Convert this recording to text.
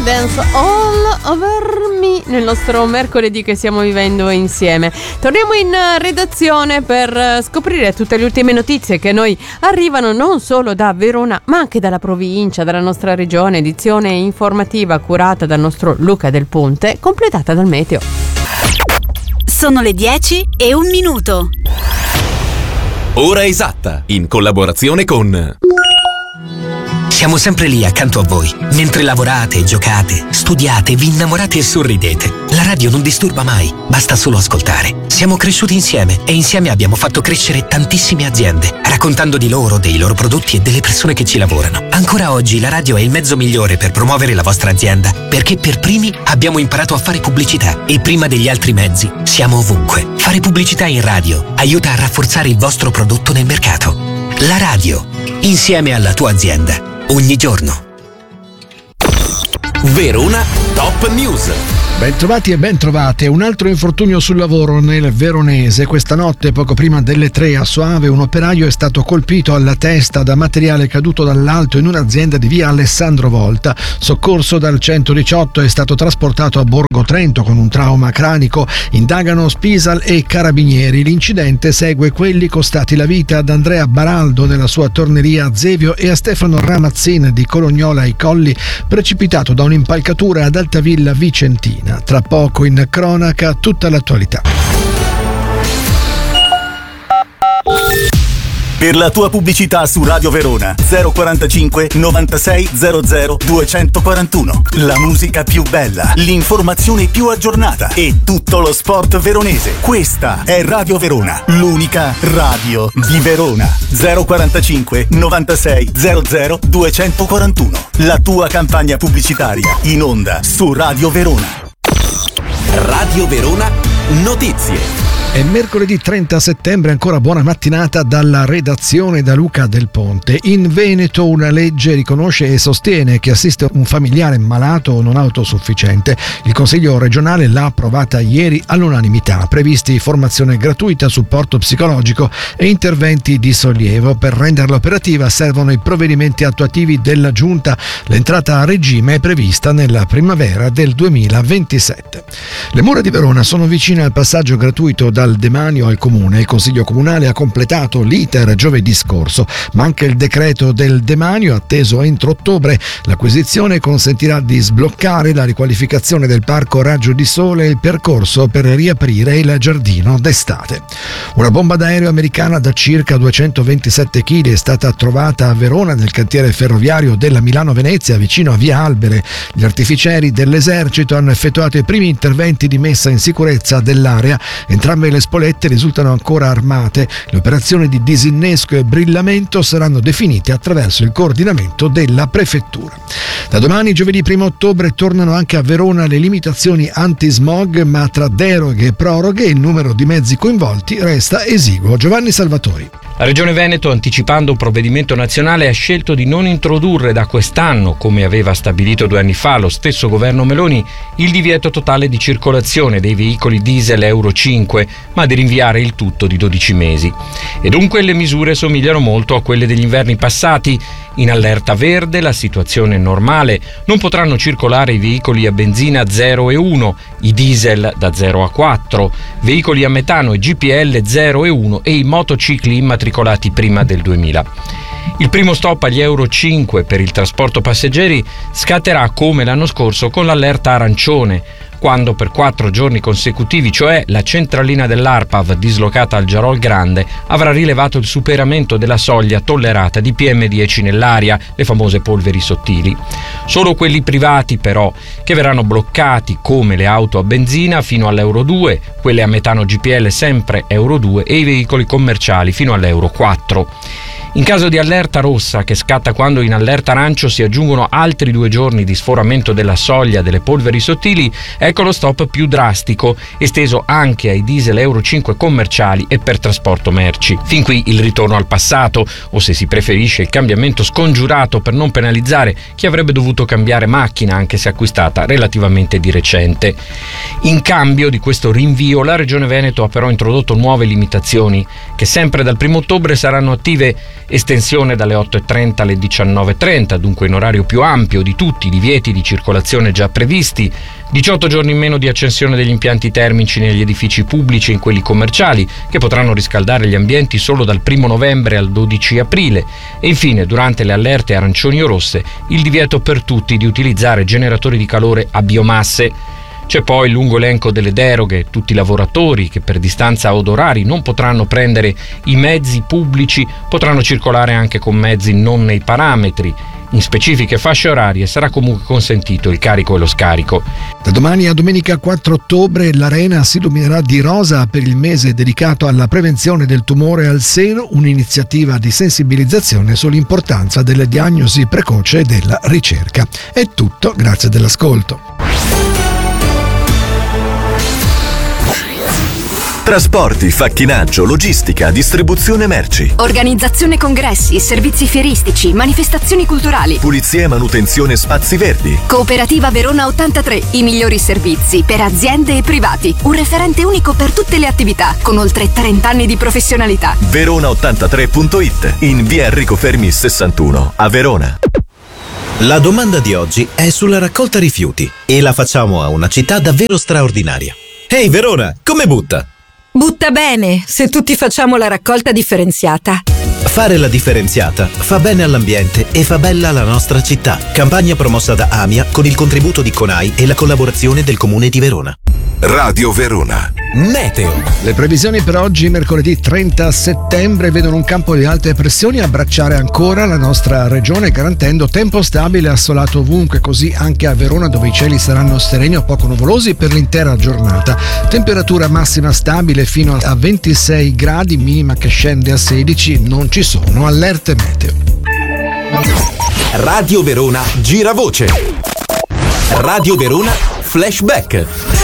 Dance All Over Me nel nostro mercoledì che stiamo vivendo insieme. Torniamo in redazione per scoprire tutte le ultime notizie che noi arrivano non solo da Verona ma anche dalla provincia, dalla nostra regione. Edizione informativa curata dal nostro Luca Del Ponte, completata dal meteo. Sono le 10:01. Ora esatta, in collaborazione con... Siamo sempre lì accanto a voi, mentre lavorate, giocate, studiate, vi innamorate e sorridete. La radio non disturba mai, basta solo ascoltare. Siamo cresciuti insieme e insieme abbiamo fatto crescere tantissime aziende, raccontando di loro, dei loro prodotti e delle persone che ci lavorano. Ancora oggi la radio è il mezzo migliore per promuovere la vostra azienda, perché per primi abbiamo imparato a fare pubblicità e prima degli altri mezzi siamo ovunque. Fare pubblicità in radio aiuta a rafforzare il vostro prodotto nel mercato. La radio, insieme alla tua azienda. Ogni giorno. Verona Top News. Bentrovati e bentrovate. Un altro infortunio sul lavoro nel Veronese. Questa notte, poco prima delle 3 a Soave, un operaio è stato colpito alla testa da materiale caduto dall'alto in un'azienda di via Alessandro Volta. Soccorso dal 118, è stato trasportato a Borgo Trento con un trauma cranico. Indagano Spisal e Carabinieri. L'incidente segue quelli costati la vita ad Andrea Baraldo nella sua torneria a Zevio e a Stefano Ramazzin di Colognola ai Colli, precipitato da un'impalcatura ad Altavilla Vicentina. Tra poco in cronaca tutta l'attualità. Per la tua pubblicità su Radio Verona 045 96 00 241. La musica più bella, l'informazione più aggiornata e tutto lo sport veronese. Questa è Radio Verona, l'unica radio di Verona. 045 96 00 241. La tua campagna pubblicitaria in onda su Radio Verona. Radio Verona Notizie. È mercoledì 30 settembre, ancora buona mattinata dalla redazione da Luca Del Ponte. In Veneto una legge riconosce e sostiene che assiste un familiare malato o non autosufficiente. Il Consiglio regionale l'ha approvata ieri all'unanimità. Previsti formazione gratuita, supporto psicologico e interventi di sollievo. Per renderla operativa servono i provvedimenti attuativi della Giunta. L'entrata a regime è prevista nella primavera del 2027. Le mura di Verona sono vicine al passaggio gratuito dal demanio al comune. Il Consiglio comunale ha completato l'iter giovedì scorso, ma anche il decreto del demanio atteso entro ottobre. L'acquisizione consentirà di sbloccare la riqualificazione del parco Raggio di Sole e il percorso per riaprire il giardino d'estate. Una bomba d'aereo americana da circa 227 kg è stata trovata a Verona nel cantiere ferroviario della Milano-Venezia vicino a via Albere. Gli artificieri dell'esercito hanno effettuato i primi interventi di messa in sicurezza dell'area. Entrambe le spolette risultano ancora armate. Le operazioni di disinnesco e brillamento saranno definite attraverso il coordinamento della prefettura. Da domani, giovedì 1 ottobre, tornano anche a Verona le limitazioni anti-smog, ma tra deroghe e proroghe il numero di mezzi coinvolti resta esiguo. Giovanni Salvatori. La Regione Veneto, anticipando un provvedimento nazionale, ha scelto di non introdurre da quest'anno, come aveva stabilito 2 anni fa lo stesso governo Meloni, il divieto totale di circolazione dei veicoli diesel Euro 5, ma di rinviare il tutto di 12 mesi. E dunque le misure somigliano molto a quelle degli inverni passati. In allerta verde la situazione è normale, non potranno circolare i veicoli a benzina 0 e 1, i diesel da 0 a 4, veicoli a metano e GPL 0 e 1 e i motocicli immatricolati prima del 2000. Il primo stop agli Euro 5 per il trasporto passeggeri scatterà come l'anno scorso con l'allerta arancione, quando per 4 giorni consecutivi, cioè la centralina dell'ARPAV dislocata al Giarol Grande, avrà rilevato il superamento della soglia tollerata di PM10 nell'aria, le famose polveri sottili. Solo quelli privati però, che verranno bloccati come le auto a benzina fino all'Euro 2, quelle a metano GPL sempre Euro 2 e i veicoli commerciali fino all'Euro 4. In caso di allerta rossa, che scatta quando in allerta arancio si aggiungono altri 2 giorni di sforamento della soglia delle polveri sottili, ecco lo stop più drastico, esteso anche ai diesel Euro 5 commerciali e per trasporto merci. Fin qui il ritorno al passato, o se si preferisce il cambiamento scongiurato per non penalizzare chi avrebbe dovuto cambiare macchina anche se acquistata relativamente di recente. In cambio di questo rinvio, la Regione Veneto ha però introdotto nuove limitazioni che sempre dal 1 ottobre saranno attive estensione dalle 8.30 alle 19.30, dunque in orario più ampio di tutti i divieti di circolazione già previsti, 18 giorni in meno di accensione degli impianti termici negli edifici pubblici e in quelli commerciali, che potranno riscaldare gli ambienti solo dal 1 novembre al 12 aprile, e infine durante le allerte arancioni o rosse il divieto per tutti di utilizzare generatori di calore a biomasse. C'è poi il lungo elenco delle deroghe: tutti i lavoratori che per distanza od orari non potranno prendere i mezzi pubblici potranno circolare anche con mezzi non nei parametri. In specifiche fasce orarie sarà comunque consentito il carico e lo scarico. Da domani a domenica 4 ottobre l'Arena si illuminerà di rosa per il mese dedicato alla prevenzione del tumore al seno, un'iniziativa di sensibilizzazione sull'importanza della diagnosi precoce e della ricerca. È tutto, grazie dell'ascolto. Trasporti, facchinaggio, logistica, distribuzione merci. Organizzazione congressi, servizi fieristici, manifestazioni culturali. Pulizia e manutenzione spazi verdi. Cooperativa Verona 83, i migliori servizi per aziende e privati. Un referente unico per tutte le attività, con oltre 30 anni di professionalità. Verona83.it, in via Enrico Fermi 61, a Verona. La domanda di oggi è sulla raccolta rifiuti e la facciamo a una città davvero straordinaria. Ehi Verona, come butta? Butta bene, se tutti facciamo la raccolta differenziata. Fare la differenziata fa bene all'ambiente e fa bella la nostra città. Campagna promossa da AMIA con il contributo di CONAI e la collaborazione del Comune di Verona. Radio Verona. Meteo. Le previsioni per oggi, mercoledì 30 settembre, vedono un campo di alte pressioni abbracciare ancora la nostra regione, garantendo tempo stabile e assolato ovunque, così anche a Verona, dove i cieli saranno sereni o poco nuvolosi per l'intera giornata. Temperatura massima stabile fino a 26 gradi, minima che scende a 16, non ci sono allerte meteo. Radio Verona gira voce. Radio Verona Flashback.